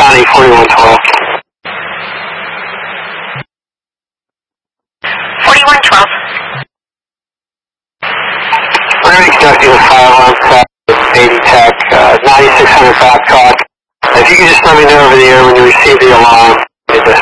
County 4112. 4112. We're going to be conducting a fire-alarm call with Navy Tech, 9600 Babcock. If you could just let me know over the air when you receive the alarm,